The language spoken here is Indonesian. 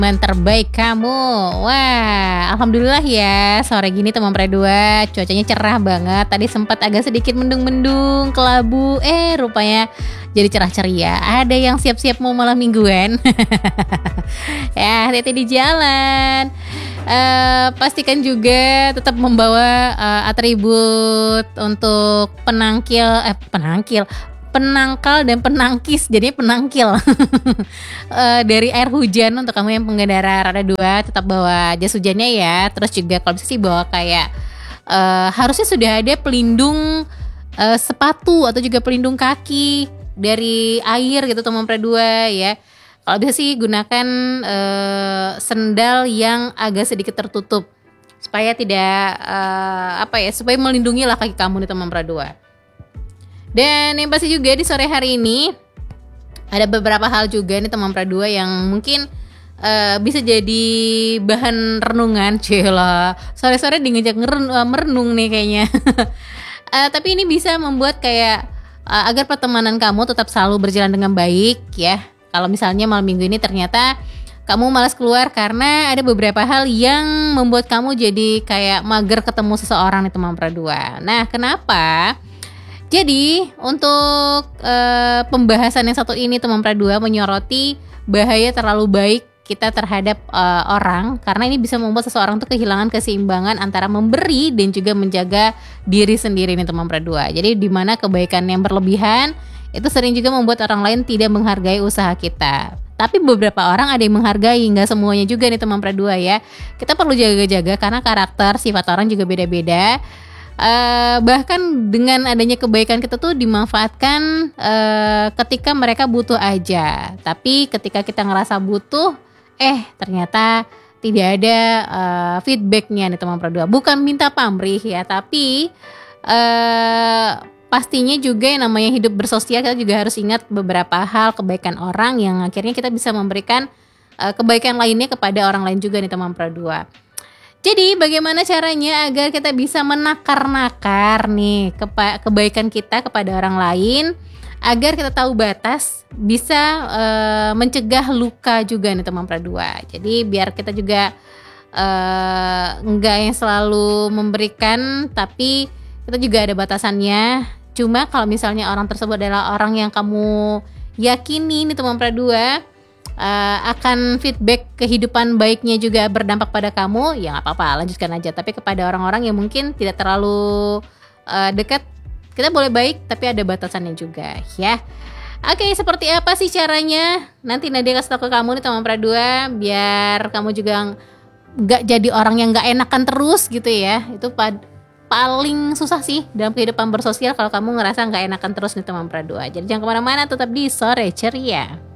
teman terbaik kamu. Wah, alhamdulillah ya. Sore gini teman Pradua, cuacanya cerah banget. Tadi sempat agak sedikit mendung-mendung, kelabu. Rupanya jadi cerah ceria. Ada yang siap-siap mau malam mingguan. Ya, hati-hati di jalan. Pastikan juga tetap membawa atribut untuk penangkal dan penangkis, jadi penangkil dari air hujan. Untuk kamu yang pengendara roda 2 tetap bawa jas hujannya ya. Terus juga kalau bisa sih bawa kayak harusnya sudah ada pelindung sepatu atau juga pelindung kaki dari air gitu teman Pradua ya. Kalau bisa sih gunakan sendal yang agak sedikit tertutup supaya tidak supaya melindungi lah kaki kamu nih teman Pradua. Dan yang pasti juga di sore hari ini ada beberapa hal juga nih teman Pradua yang mungkin bisa jadi bahan renungan. Cila, sore-sore ngejak merenung nih kayaknya. Tapi ini bisa membuat kayak agar pertemanan kamu tetap selalu berjalan dengan baik ya. Kalau misalnya malam minggu ini ternyata kamu malas keluar karena ada beberapa hal yang membuat kamu jadi kayak mager ketemu seseorang nih teman Pradua. Nah, kenapa? Jadi untuk pembahasan yang satu ini teman Pradua menyoroti bahaya terlalu baik kita terhadap orang, karena ini bisa membuat seseorang tuh kehilangan keseimbangan antara memberi dan juga menjaga diri sendiri nih teman Pradua. Jadi di mana kebaikan yang berlebihan itu sering juga membuat orang lain tidak menghargai usaha kita. Tapi beberapa orang ada yang menghargai, nggak semuanya juga nih teman Pradua ya. Kita perlu jaga-jaga karena karakter sifat orang juga beda-beda. Bahkan dengan adanya kebaikan kita tuh dimanfaatkan ketika mereka butuh aja. Tapi ketika kita ngerasa butuh, ternyata tidak ada feedbacknya nih teman Pradua. Bukan minta pamrih ya, tapi pastinya juga yang namanya hidup bersosial, kita juga harus ingat beberapa hal kebaikan orang yang akhirnya kita bisa memberikan kebaikan lainnya kepada orang lain juga nih teman Pradua. Jadi bagaimana caranya agar kita bisa menakar-nakar nih kebaikan kita kepada orang lain, agar kita tahu batas, bisa mencegah luka juga nih teman Pradua. Jadi biar kita juga enggak yang selalu memberikan, tapi kita juga ada batasannya. Cuma kalau misalnya orang tersebut adalah orang yang kamu yakini nih teman Pradua, akan feedback kehidupan baiknya juga berdampak pada kamu, ya nggak apa-apa, lanjutkan aja. Tapi kepada orang-orang yang mungkin tidak terlalu dekat, kita boleh baik tapi ada batasannya juga ya. Oke, seperti apa sih caranya? Nanti Nadia kasih tahu ke kamu nih teman Pradua, biar kamu juga nggak jadi orang yang nggak enakan terus gitu ya. Itu paling susah sih dalam kehidupan bersosial kalau kamu ngerasa nggak enakan terus nih teman Pradua. Jadi jangan kemana-mana, tetap di Sore Ceria.